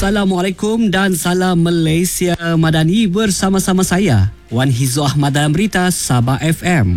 Assalamualaikum dan salam Malaysia Madani bersama-sama saya Wan Hizu Ahmad dalam berita Sabah FM.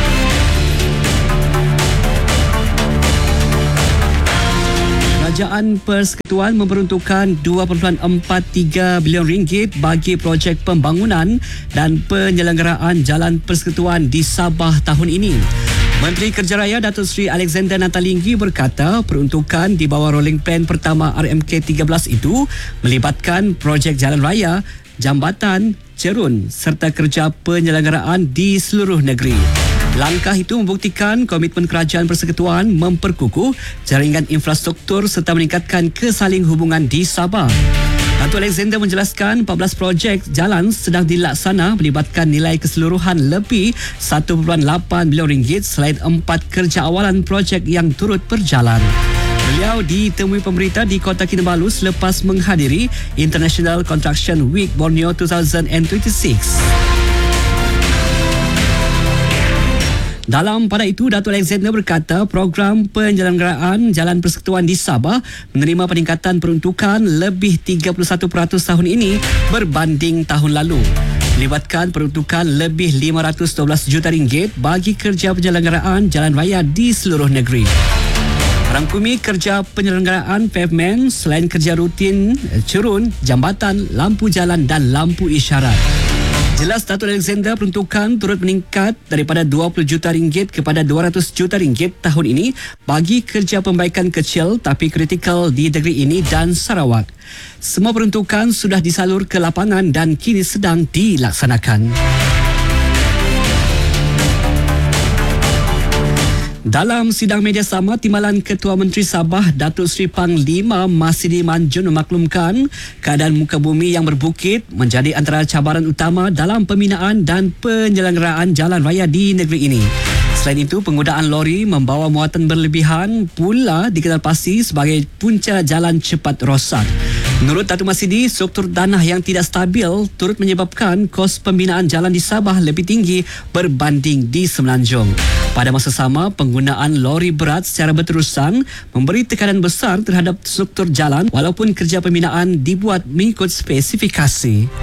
Kerajaan Persekutuan memperuntukkan 2.43 bilion ringgit bagi projek pembangunan dan penyelenggaraan Jalan Persekutuan di Sabah tahun ini. Menteri Kerja Raya Datuk Seri Alexander Nathalinggi berkata peruntukan di bawah rolling plan pertama RMK13 itu melibatkan projek jalan raya, jambatan, cerun serta kerja penyelenggaraan di seluruh negeri. Langkah itu membuktikan komitmen Kerajaan Persekutuan memperkukuh jaringan infrastruktur serta meningkatkan kesaling hubungan di Sabah. Datuk Alexander menjelaskan 14 projek jalan sedang dilaksana melibatkan nilai keseluruhan lebih 1.8 bilion ringgit selain 4 kerja awalan projek yang turut berjalan. Beliau ditemui pemberita di Kota Kinabalu selepas menghadiri International Construction Week Borneo 2026. Dalam pada itu, Datuk Alexander berkata program penyelenggaraan Jalan Persekutuan di Sabah menerima peningkatan peruntukan lebih 31% tahun ini berbanding tahun lalu. Melibatkan peruntukan lebih 512 juta ringgit bagi kerja penyelenggaraan jalan raya di seluruh negeri. Rangkumi kerja penyelenggaraan pavement selain kerja rutin, cerun, jambatan, lampu jalan dan lampu isyarat. Jelas Datuk Alexander peruntukan turut meningkat daripada 20 juta ringgit kepada 200 juta ringgit tahun ini bagi kerja pembaikan kecil tapi kritikal di negeri ini dan Sarawak. Semua peruntukan sudah disalur ke lapangan dan kini sedang dilaksanakan. Dalam sidang media sama, Timbalan Ketua Menteri Sabah Datuk Seri Panglima Masidi Manjun memaklumkan keadaan muka bumi yang berbukit menjadi antara cabaran utama dalam pembinaan dan penyelenggaraan jalan raya di negeri ini. Selain itu, penggunaan lori membawa muatan berlebihan pula dikenal pasti sebagai punca jalan cepat rosak. Menurut Datuk Masidi, struktur tanah yang tidak stabil turut menyebabkan kos pembinaan jalan di Sabah lebih tinggi berbanding di Semenanjung. Pada masa sama, penggunaan lori berat secara berterusan memberi tekanan besar terhadap struktur jalan walaupun kerja pembinaan dibuat mengikut spesifikasi.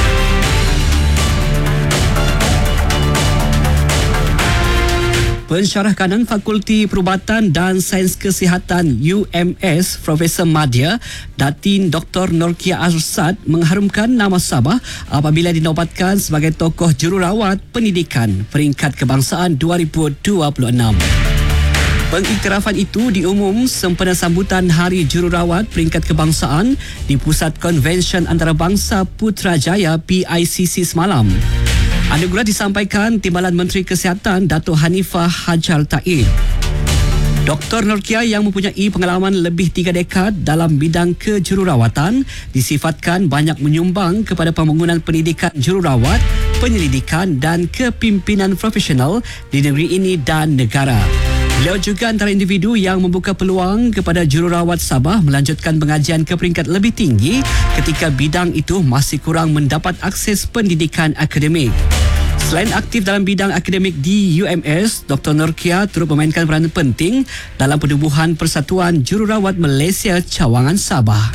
Pensyarah kanan Fakulti Perubatan dan Sains Kesihatan UMS Profesor Madya Datin Dr. Norkia Arsad mengharumkan nama Sabah apabila dinobatkan sebagai tokoh jururawat pendidikan peringkat kebangsaan 2026. Pengiktirafan itu diumum sempena sambutan Hari Jururawat Peringkat Kebangsaan di Pusat Konvensyen Antarabangsa Putrajaya PICC semalam. Anugerah disampaikan Timbalan Menteri Kesihatan Datuk Hanifah Hajar Taib. Dr. Norkia yang mempunyai pengalaman lebih 3 dekad dalam bidang kejururawatan disifatkan banyak menyumbang kepada pembangunan pendidikan jururawat, penyelidikan dan kepimpinan profesional di negeri ini dan negara. Beliau juga antara individu yang membuka peluang kepada jururawat Sabah melanjutkan pengajian ke peringkat lebih tinggi ketika bidang itu masih kurang mendapat akses pendidikan akademik. Selain aktif dalam bidang akademik di UMS, Dr. Norkia turut memainkan peranan penting dalam penubuhan Persatuan Jururawat Malaysia Cawangan Sabah.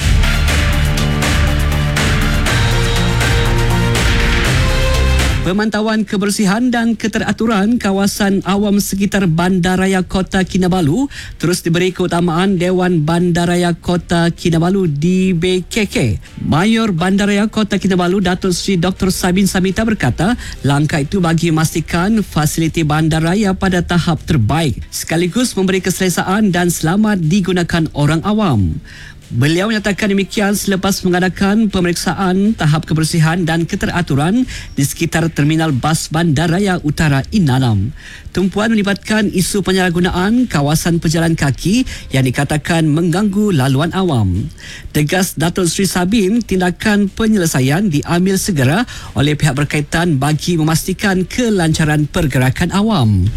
Pemantauan kebersihan dan keteraturan kawasan awam sekitar Bandaraya Kota Kinabalu terus diberi keutamaan Dewan Bandaraya Kota Kinabalu DBKK. Mayor Bandaraya Kota Kinabalu Datuk Seri Dr. Sabin Samita berkata langkah itu bagi memastikan fasiliti bandaraya pada tahap terbaik sekaligus memberi keselesaan dan selamat digunakan orang awam. Beliau menyatakan demikian selepas mengadakan pemeriksaan tahap kebersihan dan keteraturan di sekitar Terminal Bas Bandaraya Utara Inanam. Tumpuan melibatkan isu penyalahgunaan kawasan pejalan kaki yang dikatakan mengganggu laluan awam. Tegas Datuk Seri Sabin, tindakan penyelesaian diambil segera oleh pihak berkaitan bagi memastikan kelancaran pergerakan awam.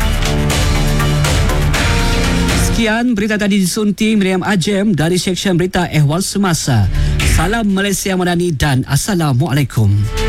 Sekian berita tadi disunting Miriam Ajem dari Seksyen Berita Ehwal Semasa. Salam Malaysia Madani dan Assalamualaikum.